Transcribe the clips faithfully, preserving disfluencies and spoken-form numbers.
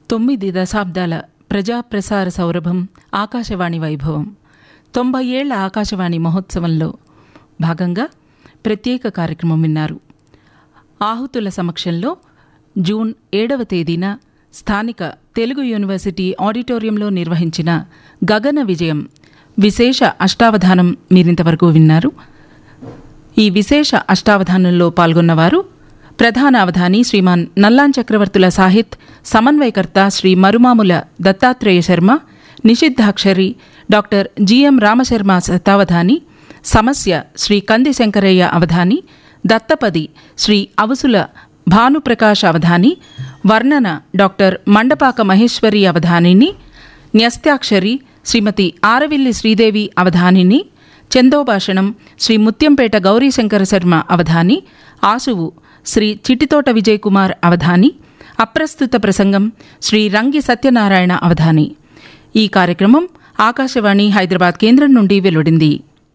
తొమ్మిది దశాబ్దాల ప్రజాప్రసార సౌరభం ఆకాశవాణి వైభవం తొంభై ఏళ్ల ఆకాశవాణి మహోత్సవంలో భాగంగా ప్రత్యేక కార్యక్రమం విన్నారు. ఆహుతుల సమక్షంలో జూన్ ఏడవ తేదీన స్థానిక తెలుగు యూనివర్సిటీ ఆడిటోరియంలో నిర్వహించిన గగన విజయం విశేష అష్టావధానం మీరింతవరకు విన్నారు. ఈ విశేష అష్టావధానంలో పాల్గొన్నవారు ప్రధాన అవధాని శ్రీమాన్ నల్లాన్ చక్రవర్తుల సాహిత్, సమన్వయకర్త శ్రీ మరుమాముల దత్తాత్రేయ శర్మ, నిషిద్ధాక్షరి డాక్టర్ జిఎం రామశర్మ శతావధాని, సమస్య శ్రీ కంది శంకరయ్య అవధాని, దత్తపది శ్రీ అవుసుల భానుప్రకాష్ అవధాని, వర్ణన డాక్టర్ మండపాక మహేశ్వరి అవధానిని, న్యస్త్యాక్షరి శ్రీమతి ఆరవిల్లి శ్రీదేవి అవధానిని, చందోభాషణం శ్రీ ముత్యంపేట గౌరీశంకర శర్మ అవధాని, ఆసువు శ్రీ చిట్టితోట విజయ్ కుమార్ అవధాని, అప్రస్తుత ప్రసంగం శ్రీ రంగి సత్యనారాయణ అవధాని. ఈ కార్యక్రమం ఆకాశవాణి హైదరాబాద్ కేంద్రం నుండి వెలువడింది.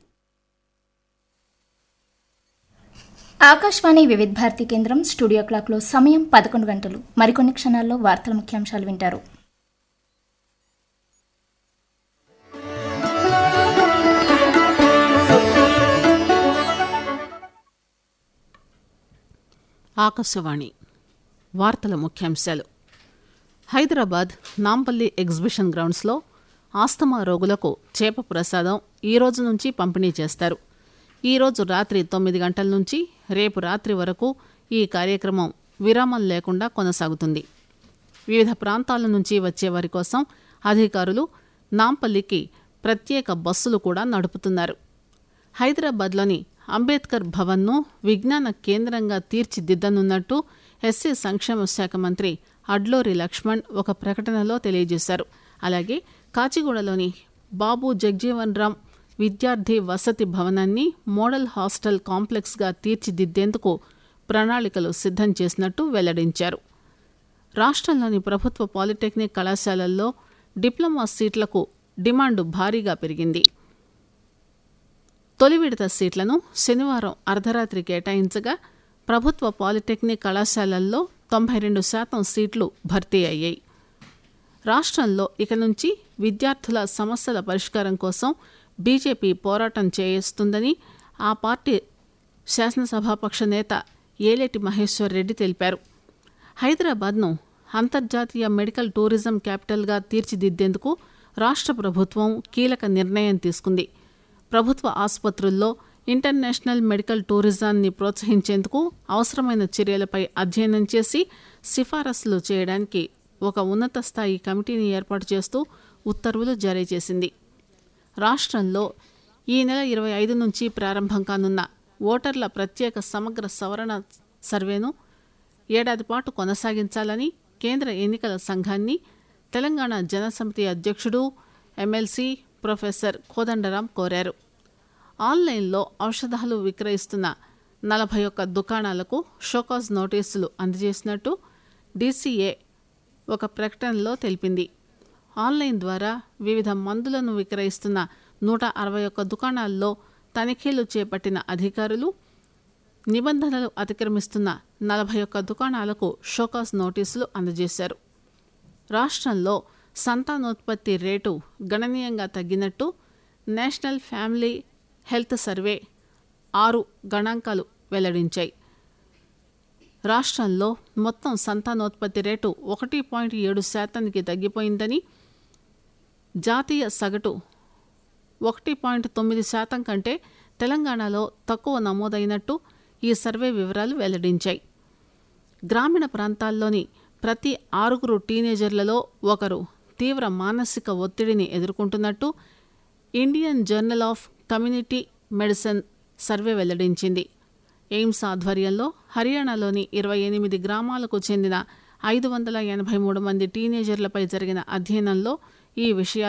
ఆకాశవాణి వివిధ భారతి కేంద్రం స్టూడియో క్లాక్లో సమయం పదకొండు గంటలు. మరికొన్ని క్షణాల్లో వార్తల ముఖ్యాంశాలు వింటారు. ఆకాశవాణి వార్తల ముఖ్యాంశాలు. హైదరాబాద్ నాంపల్లి ఎగ్జిబిషన్ గ్రౌండ్స్లో ఆస్తమా రోగులకు చేప ప్రసాదం ఈ రోజు నుంచి పంపిణీ చేస్తారు. ఈరోజు రాత్రి తొమ్మిది గంటల నుంచి రేపు రాత్రి వరకు ఈ కార్యక్రమం విరామం లేకుండా కొనసాగుతుంది. వివిధ ప్రాంతాల నుంచి వచ్చే వారి కోసం అధికారులు నాంపల్లికి ప్రత్యేక బస్సులు కూడా నడుపుతున్నారు. హైదరాబాద్లోని అంబేద్కర్ భవన్ను విజ్ఞాన కేంద్రంగా తీర్చిదిద్దనున్నట్టు ఎస్సీ సంక్షేమ శాఖ మంత్రి అడ్లూరి లక్ష్మణ్ ఒక ప్రకటనలో తెలియజేశారు. అలాగే కాచిగూడలోని బాబు జగ్జీవన్ రామ్ విద్యార్థి వసతి భవనాన్ని మోడల్ హాస్టల్ కాంప్లెక్స్గా తీర్చిదిద్దేందుకు ప్రణాళికలు సిద్ధం చేసినట్టు వెల్లడించారు. రాష్ట్రంలోని ప్రభుత్వ పాలిటెక్నిక్ కళాశాలల్లో డిప్లొమా సీట్లకు డిమాండ్ భారీగా పెరిగింది. తొలి విడత సీట్లను శనివారం అర్ధరాత్రి కేటాయించగా ప్రభుత్వ పాలిటెక్నిక్ కళాశాలల్లో తొంభై రెండు శాతం సీట్లు భర్తీ అయ్యాయి. రాష్ట్రంలో ఇక నుంచి విద్యార్థుల సమస్యల పరిష్కారం కోసం బీజేపీ పోరాటం చేయిస్తుందని ఆ పార్టీ శాసనసభాపక్ష నేత ఏలేటి మహేశ్వర్ రెడ్డి తెలిపారు. హైదరాబాద్ను అంతర్జాతీయ మెడికల్ టూరిజం క్యాపిటల్గా తీర్చిదిద్దేందుకు రాష్ట్ర ప్రభుత్వం కీలక నిర్ణయం తీసుకుంది. ప్రభుత్వ ఆసుపత్రుల్లో ఇంటర్నేషనల్ మెడికల్ టూరిజాన్ని ప్రోత్సహించేందుకు అవసరమైన చర్యలపై అధ్యయనం చేసి సిఫారసులు చేయడానికి ఒక ఉన్నత స్థాయి కమిటీని ఏర్పాటు చేస్తూ ఉత్తర్వులు జారీ చేసింది. రాష్ట్రంలో ఈ నెల ఇరవై ఐదు నుంచి ప్రారంభం కానున్న ఓటర్ల ప్రత్యేక సమగ్ర సవరణ సర్వేను ఏడాది పాటు కొనసాగించాలని కేంద్ర ఎన్నికల సంఘాన్ని తెలంగాణ జనసమితి అధ్యక్షుడు ఎమ్మెల్సీ ప్రొఫెసర్ కోదండరాం కోరారు. ఆన్లైన్లో ఔషధాలు విక్రయిస్తున్న నలభై ఒక్క దుకాణాలకు షోకాజ్ నోటీసులు అందజేసినట్టు డీసీఏ ఒక ప్రకటనలో తెలిపింది. ఆన్లైన్ ద్వారా వివిధ మందులను విక్రయిస్తున్న నూట అరవై ఒక్క దుకాణాల్లో తనిఖీలు చేపట్టిన అధికారులు నిబంధనలు అతిక్రమిస్తున్న నలభై ఒక్క దుకాణాలకు షోకాజ్ నోటీసులు అందజేశారు. రాష్ట్రంలో సంతానోత్పత్తి రేటు గణనీయంగా తగ్గినట్టు నేషనల్ ఫ్యామిలీ హెల్త్ సర్వే ఆరు గణాంకాలు వెల్లడించాయి. రాష్ట్రంలో మొత్తం సంతానోత్పత్తి రేటు ఒకటి పాయింట్ ఏడు శాతానికి తగ్గిపోయిందని, జాతీయ సగటు ఒకటి పాయింట్ తొమ్మిది శాతం కంటే తెలంగాణలో తక్కువ నమోదైనట్టు ఈ సర్వే వివరాలు వెల్లడించాయి. గ్రామీణ ప్రాంతాల్లోని ప్రతి ఆరుగురు టీనేజర్లలో ఒకరు తీవ్ర మానసిక ఒత్తిడిని ఎదుర్కొంటున్నట్టు Indian journal of community medicine survey వెల్లడించింది. ఎయిమ్స్ ఆధ్వర్యంలో హర్యానాలోని ఇరవై ఎనిమిది గ్రామాలకు చెందిన ఐదు వందల ఎనభై మూడు మంది టీనేజర్లపై జరిగిన అధ్యయనంలో ఈ విషయాలు